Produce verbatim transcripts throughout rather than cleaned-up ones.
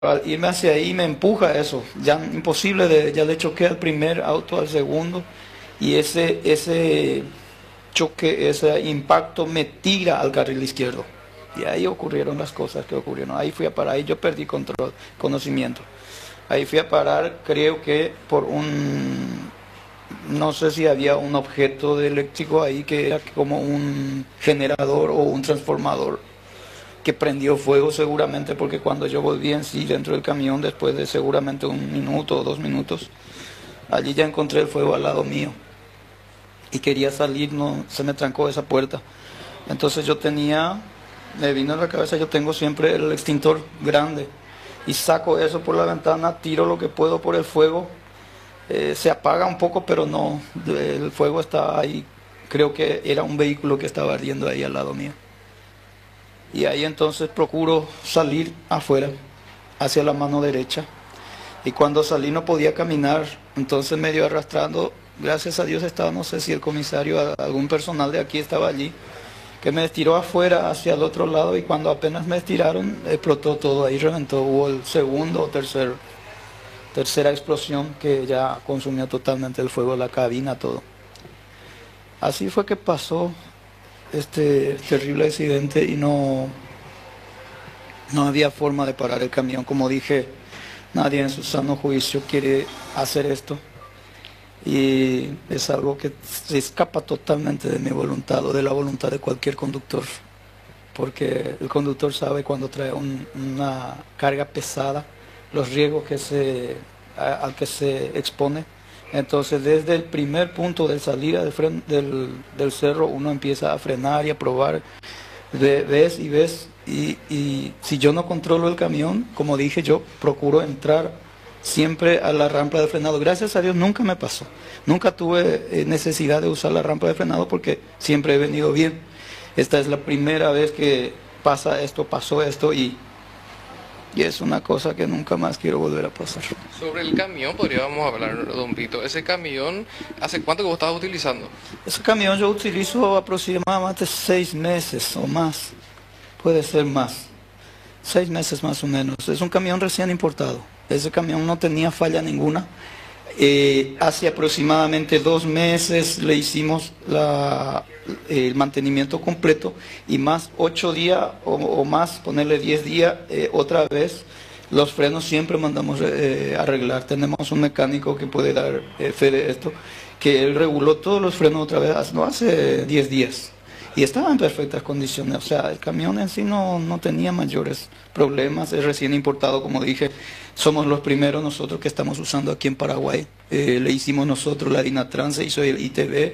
al irme hacia ahí me empuja eso, ya imposible, de, ya le choqué al primer auto, al segundo, y ese, ese choque, ese impacto me tira al carril izquierdo. Y ahí ocurrieron las cosas que ocurrieron. Ahí fui a parar, ahí yo perdí control, conocimiento. Ahí fui a parar, creo que por un, no sé si había un objeto de eléctrico ahí que era como un generador o un transformador que prendió fuego seguramente, porque cuando yo volví en sí dentro del camión, después de seguramente un minuto o dos minutos, allí ya encontré el fuego al lado mío. Y quería salir, no, se me trancó esa puerta. Entonces yo tenía, me vino a la cabeza, yo tengo siempre el extintor grande. Y saco eso por la ventana, tiro lo que puedo por el fuego. Eh, se apaga un poco, pero no, el fuego está ahí. Creo que era un vehículo que estaba ardiendo ahí al lado mío. Y ahí entonces procuro salir afuera, hacia la mano derecha. Y cuando salí no podía caminar, entonces medio arrastrando. Gracias a Dios estaba, no sé si el comisario, algún personal de aquí estaba allí, que me estiró afuera hacia el otro lado, y cuando apenas me estiraron, explotó todo, ahí reventó, hubo el segundo o tercer, tercera explosión que ya consumió totalmente el fuego, la cabina, todo. Así fue que pasó este terrible accidente y no, no había forma de parar el camión. Como dije, nadie en su sano juicio quiere hacer esto. Y es algo que se escapa totalmente de mi voluntad o de la voluntad de cualquier conductor, porque el conductor sabe cuando trae un, una carga pesada, los riesgos que se, a, al que se expone. Entonces desde el primer punto de salida del, fren, del, del cerro uno empieza a frenar y a probar, ve, ves y ves, y, y si yo no controlo el camión, como dije, yo procuro entrar siempre a la rampa de frenado. Gracias a Dios nunca me pasó, nunca tuve eh, necesidad de usar la rampa de frenado porque siempre he venido bien. Esta es la primera vez que pasa esto, pasó esto, y, y es una cosa que nunca más quiero volver a pasar. Sobre el camión podríamos hablar, don Vito. Ese camión, ¿hace cuánto que vos estabas utilizando? Ese camión yo utilizo aproximadamente seis meses o más, puede ser más, seis meses más o menos. Es un camión recién importado. Ese camión no tenía falla ninguna. Eh, hace aproximadamente dos meses le hicimos la, el mantenimiento completo, y más ocho días o, o más, ponerle diez días, eh, otra vez. Los frenos siempre mandamos eh, arreglar. Tenemos un mecánico que puede dar eh, fe de esto, que él reguló todos los frenos otra vez, no hace diez días. Y estaba en perfectas condiciones, o sea, el camión en sí no, no tenía mayores problemas, es recién importado, como dije, somos los primeros nosotros que estamos usando aquí en Paraguay. Eh, le hicimos nosotros la DINATRAN, se hizo el I T V,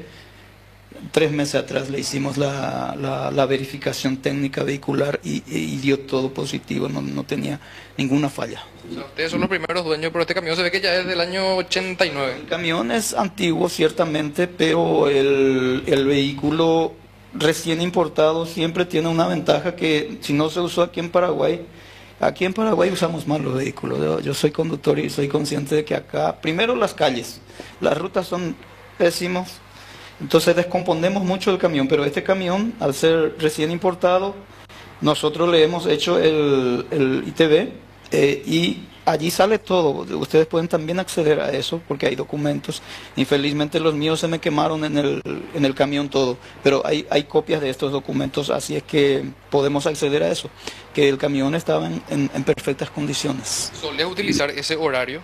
tres meses atrás le hicimos la, la, la verificación técnica vehicular y, y dio todo positivo, no, no tenía ninguna falla. O sea, ustedes son los primeros dueños, pero este camión se ve que ya es del año ochenta y nueve. El camión es antiguo ciertamente, pero el, el vehículo recién importado siempre tiene una ventaja que si no se usó aquí en Paraguay, aquí en Paraguay usamos más los vehículos. Yo, yo soy conductor y soy consciente de que acá, primero las calles, las rutas son pésimos, entonces descomponemos mucho el camión, pero este camión, al ser recién importado, nosotros le hemos hecho el, el I T V eh, y allí sale todo. Ustedes pueden también acceder a eso porque hay documentos. Infelizmente los míos se me quemaron en el, en el camión todo, pero hay, hay copias de estos documentos, así es que podemos acceder a eso, que el camión estaba en, en, en perfectas condiciones. ¿Solés utilizar ese horario?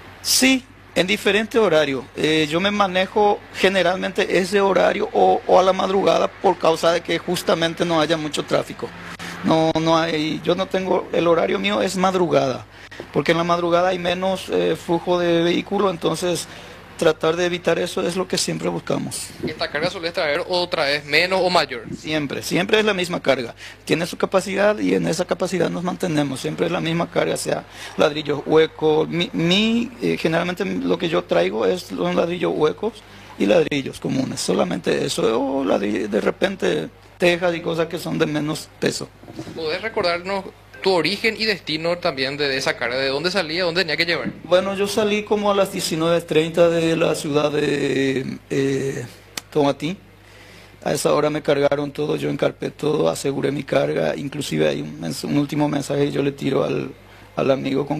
Sí, en diferente horario. Eh, yo me manejo generalmente ese horario o, o a la madrugada por causa de que justamente no haya mucho tráfico. No, no hay, yo no tengo, el horario mío es madrugada, porque en la madrugada hay menos eh, flujo de vehículo, entonces tratar de evitar eso es lo que siempre buscamos. ¿Esta carga solés traer otra vez menos o mayor? Siempre, siempre es la misma carga. Tiene su capacidad y en esa capacidad nos mantenemos. Siempre es la misma carga, sea ladrillos huecos. Mi, mi eh, generalmente lo que yo traigo es los ladrillos huecos y ladrillos comunes. Solamente eso, o ladrillo, de repente tejas y cosas que son de menos peso. ¿Podés recordarnos tu origen y destino también de esa carga? ¿De dónde salía, dónde tenía que llevar? Bueno, yo salí como a las diecinueve treinta de la ciudad de eh, Tomatí. A esa hora me cargaron todo, yo encarpé todo, aseguré mi carga. Inclusive hay un, un último mensaje que yo le tiro al, al amigo con